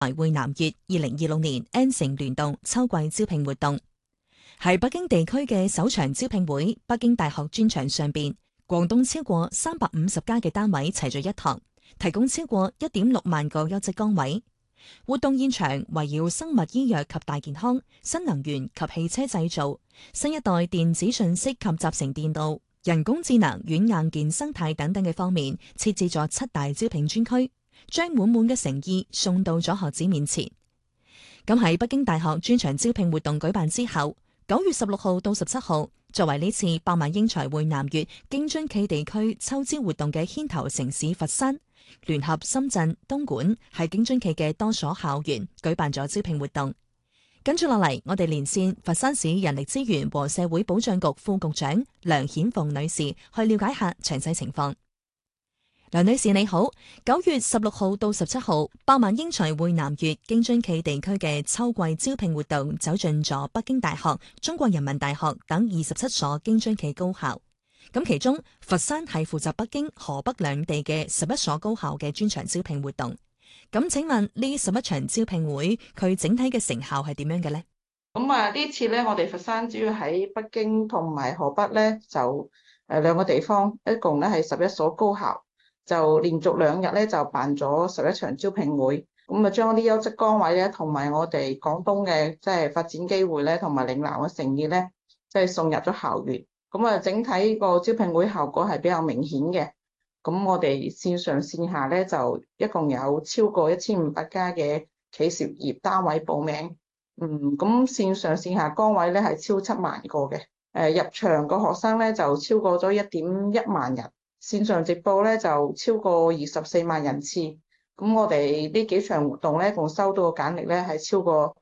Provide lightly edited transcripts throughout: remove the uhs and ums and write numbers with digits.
會南粵2026年 N 城聯動秋季招聘活動，喺北京地區嘅首場招聘會，北京大學專場上邊，廣東超過350家嘅單位齊聚一堂，提供超過1.6萬個優質崗位。活動現場圍繞生物醫藥及大健康、新能源及汽車製造、新一代電子信息及集成電路、人工智能、軟硬件生態等等嘅方面，設置咗7大招聘專區，將滿滿嘅誠意送到咗學子面前。咁喺北京大學專場招聘活動舉辦之後，9月16號到17號，作為呢次百萬英才會南粵京津冀地區秋招活動嘅牽頭城市佛山，聯合深圳、東莞喺京津冀嘅多所校園舉辦咗招聘活動。跟住落嚟，我哋連線佛山市人力資源和社會保障局副局長梁顯鳳女士，去了解下詳細情況。梁女士你好，9月16號到17號，百萬英才會南粵京津冀地區嘅秋季招聘活動走進咗北京大學、中國人民大學等27所京津冀高校。咁其中佛山係負責北京、河北兩地嘅11所高校嘅專場招聘活動。咁請問呢11場招聘會佢整體嘅成效係點樣嘅呢？ 呢次咧，我哋佛山主要喺北京同埋河北咧，就兩個地方，一共咧係11所高校，就連續2日咧就辦咗11場招聘會。咁啊，將啲優質崗位咧，同埋我哋廣東嘅即係發展機會咧，同埋嶺南嘅誠意咧，即係送入咗校園。咁啊，整體個招聘會效果係比較明顯嘅。咁我哋線上線下咧就一共有超過1500家嘅企事業單位報名。咁線上線下崗位咧係超7萬個嘅。入場個學生咧就超過咗1.1萬人，線上直播咧就超過24萬人次。咁我哋呢幾場活動咧，共收到嘅簡歷咧係超過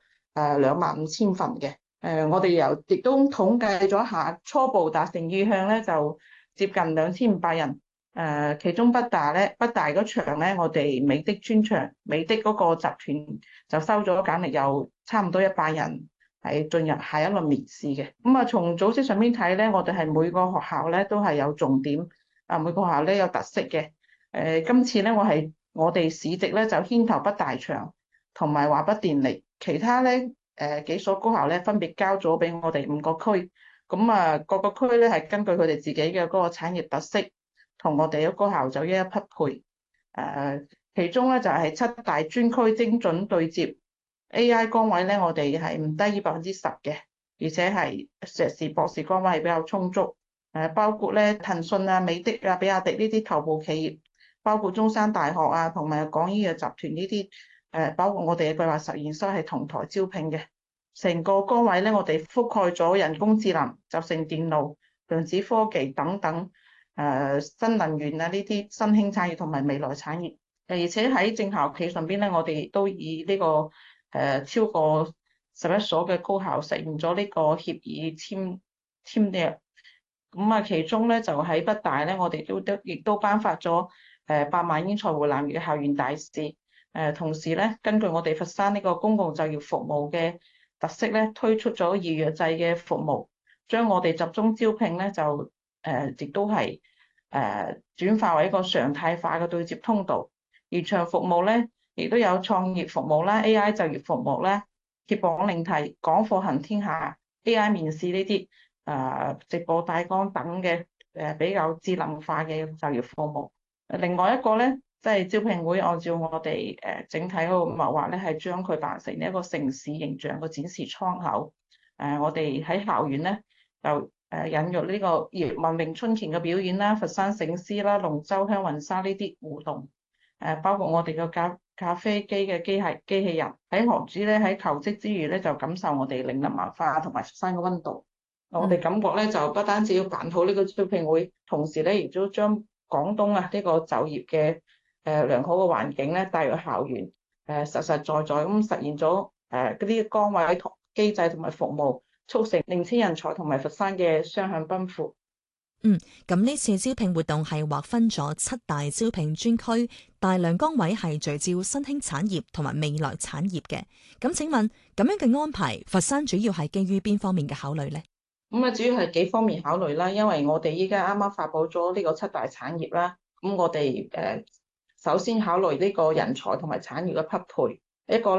25000份嘅。我哋亦都統計咗下，初步達成意向咧就接近2500人。其中北大嗰場咧，我哋美的專場，美的嗰個集團就收咗簡歷，有差唔多100人係進入下一輪面試嘅。咁啊，從組織上面睇咧，我哋係每個學校咧都係有重點，每個學校咧有特色嘅。今次咧我哋市直咧就牽頭北大場同埋華北電力，其他咧幾所高校咧分別交咗俾我哋5個區。咁啊，各個區咧係根據佢哋自己嘅嗰個產業特色，同我哋嘅高校就一一匹配。其中咧就係7大專區精準對接 AI 崗位咧，我哋係唔低於10%嘅，而且係碩士、博士崗位係比較充足。包括咧騰訊啊、美的啊、比亞迪呢啲頭部企業，包括中山大學啊，同埋廣醫藥集團呢啲，包括我哋嘅計劃實驗室係同台招聘嘅。成個崗位咧，我哋覆蓋咗人工智能、集成電路、量子科技等等。新能源啊呢啲新興產業同埋未來產業，而且喺正校企上邊咧，我哋都以呢個超過11所嘅高校實現咗呢個協議簽約。咁啊，其中咧就喺北大咧，我哋亦都頒發咗百萬英才會南粵嘅校園大使。同時咧，根據我哋佛山呢個公共就業服務嘅特色咧，推出咗預約制嘅服務，將我哋集中招聘咧就亦都係轉化為一個常態化嘅對接通道。現場服務咧，亦都有創業服務啦、AI 就業服務啦、揭榜領題、講課行天下、AI 面試呢啲直播大綱等嘅比較智能化嘅就業服務。另外一個咧，即係招聘會按照我哋整體嗰個謀劃咧，係將佢辦成一個城市形象嘅展示窗口。我哋喺校園咧就引入呢個葉問詠春拳嘅表演啦、佛山醒獅啦、龍舟香雲紗呢啲互動。包括我哋嘅咖啡機嘅機器人，喺學子咧喺求職之餘咧，就感受我哋嶺南文化同埋佛山嘅溫度。我哋感覺咧就不單止要辦好呢個招聘會，同時咧亦都將廣東呢個就業嘅良好嘅環境咧帶入校園，實實在在咁實現咗嗰啲崗位同機制同埋服務，促成年輕人才同埋佛山嘅雙向奔赴。 咁呢次招聘活動係劃分咗7大招聘專區，大量崗位係聚焦新興產業同埋未來產業嘅。咁請問咁樣嘅安排，佛山主要係基於邊方面嘅考慮呢？ 主要係幾方面考慮啦，因為我哋依家啱啱發佈咗呢個7大產業啦，咁我哋首先考慮呢個人才同埋產業嘅匹配。 一個